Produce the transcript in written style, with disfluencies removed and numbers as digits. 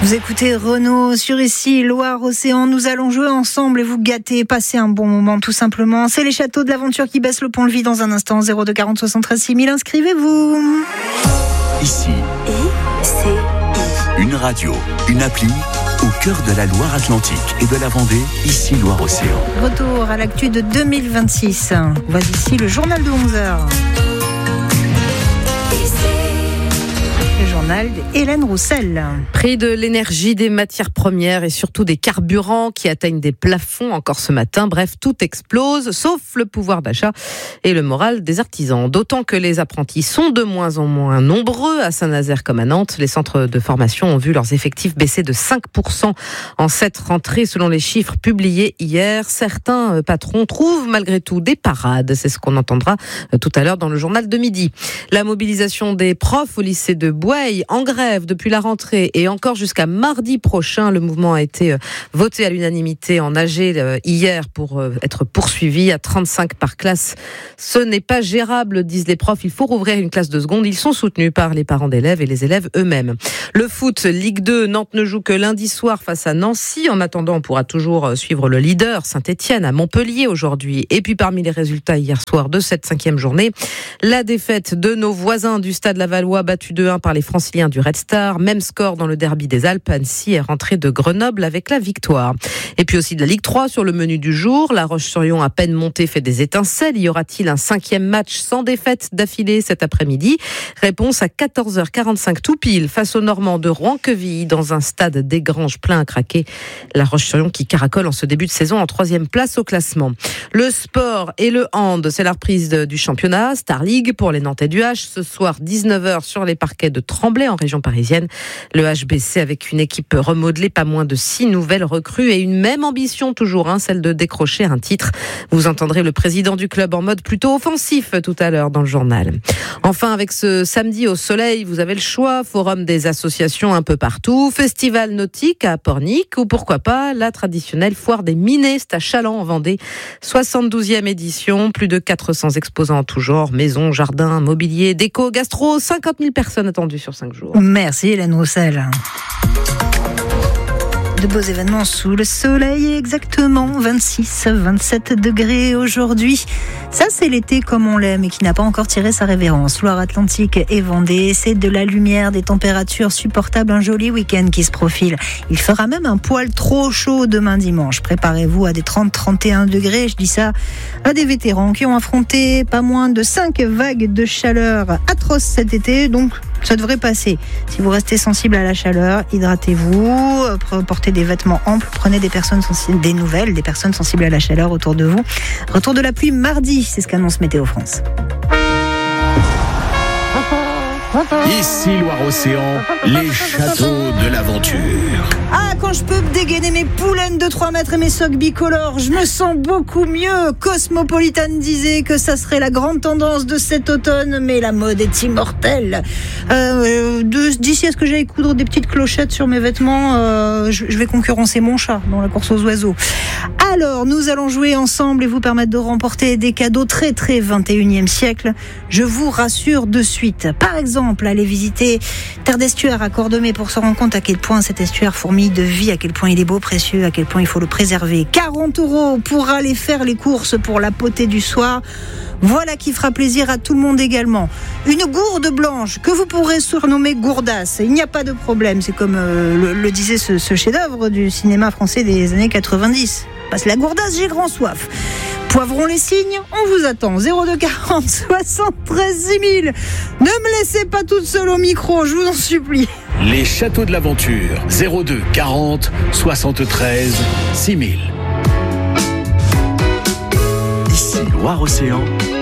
Vous écoutez Renaud sur ici, Loire-Océan. Nous allons jouer ensemble et vous gâter, passer un bon moment tout simplement. C'est les châteaux de l'aventure qui baissent le pont-levis dans un instant. 02 40 73 6000, inscrivez-vous. Ici, une radio, une appli au cœur de la Loire-Atlantique et de la Vendée, ici Loire-Océan. Retour à l'actu de 2026. Voici le journal de 11h. Le journal d'Hélène Roussel. Prix de l'énergie, des matières premières et surtout des carburants qui atteignent des plafonds encore ce matin. Bref, tout explose, sauf le pouvoir d'achat et le moral des artisans. D'autant que les apprentis sont de moins en moins nombreux à Saint-Nazaire comme à Nantes. Les centres de formation ont vu leurs effectifs baisser de 5% en cette rentrée selon les chiffres publiés hier. Certains patrons trouvent malgré tout des parades. C'est ce qu'on entendra tout à l'heure dans le journal de midi. La mobilisation des profs au lycée de Bouaye en grève depuis la rentrée et encore jusqu'à mardi prochain. Le mouvement a été voté à l'unanimité en AG hier pour être poursuivi à 35 par classe. Ce n'est pas gérable, disent les profs. Il faut rouvrir une classe de seconde. Ils sont soutenus par les parents d'élèves et les élèves eux-mêmes. Le foot, Ligue 2, Nantes ne joue que lundi soir face à Nancy. En attendant, on pourra toujours suivre le leader Saint-Etienne à Montpellier aujourd'hui. Et puis parmi les résultats hier soir de cette 5e journée, la défaite de nos voisins du Stade Lavallois battu 2-1 par les Franciliens du Red Star. Même score dans le derby des Alpes. Annecy est rentré de Grenoble avec la victoire. Et puis aussi de la Ligue 3 sur le menu du jour. La Roche-sur-Yon, à peine montée, fait des étincelles. Y aura-t-il un 5e match sans défaite d'affilée cet après-midi? Réponse à 14h45 tout pile face aux Normands de Rouen-Quevilly dans un stade des Granges plein à craquer. La Roche-sur-Yon qui caracole en ce début de saison en 3e place au classement. Le sport et le hand, c'est la reprise du championnat Star League pour les Nantais du H. Ce soir 19h sur les parquets de Tremblay en région parisienne. Le HBC avec une équipe remodelée, pas moins de 6 nouvelles recrues et une même ambition toujours, celle de décrocher un titre. Vous entendrez le président du club en mode plutôt offensif tout à l'heure dans le journal. Enfin, avec ce samedi au soleil, vous avez le choix. Forum des associations un peu partout, festival nautique à Pornic ou pourquoi pas la traditionnelle foire des Minets, c'est à Chaland en Vendée. 72e édition, plus de 400 exposants en tout genre, maisons, jardins, mobilier, déco, gastro, 50 000 personnes attendues sur 5 jours. Merci Hélène Roussel. De beaux événements sous le soleil, exactement 26-27 degrés aujourd'hui. Ça, c'est l'été comme on l'aime et qui n'a pas encore tiré sa révérence. Loire-Atlantique et Vendée, c'est de la lumière, des températures supportables, un joli week-end qui se profile. Il fera même un poil trop chaud demain dimanche. Préparez-vous à des 30-31 degrés. Je dis ça à des vétérans qui ont affronté pas moins de 5 vagues de chaleur atroces cet été. Donc, ça devrait passer. Si vous restez sensible à la chaleur, hydratez-vous, portez des vêtements amples, prenez des personnes sensibles, des nouvelles, des personnes sensibles à la chaleur autour de vous. Retour de la pluie mardi, c'est ce qu'annonce Météo France. Ici Loire-Océan, les châteaux de l'aventure. Ah, quand je peux dégainer mes poulaines de 3 mètres et mes socks bicolores, je me sens beaucoup mieux. Cosmopolitan disait que ça serait la grande tendance de cet automne, mais la mode est immortelle. D'ici à ce que j'aille coudre des petites clochettes sur mes vêtements, je vais concurrencer mon chat dans la course aux oiseaux. Alors, nous allons jouer ensemble et vous permettre de remporter des cadeaux très très 21e siècle. Je vous rassure de suite. Par exemple, allez visiter Terre d'Estuaire à Cordemais pour se rendre compte à quel point cet estuaire fourmille de vie, à quel point il est beau, précieux, à quel point il faut le préserver. 40 € pour aller faire les courses pour la potée du soir. Voilà qui fera plaisir à tout le monde également. Une gourde blanche que vous pourrez surnommer gourdasse. Il n'y a pas de problème. C'est comme le disait ce chef-d'œuvre du cinéma français des années 90. Passe la gourdasse, j'ai grand soif. Poivrons les signes, on vous attend. 02 40 73 6000. Ne me laissez pas toute seule au micro, je vous en supplie. Les châteaux de l'aventure. 02 40 73 6000. Ici Loire-Océan,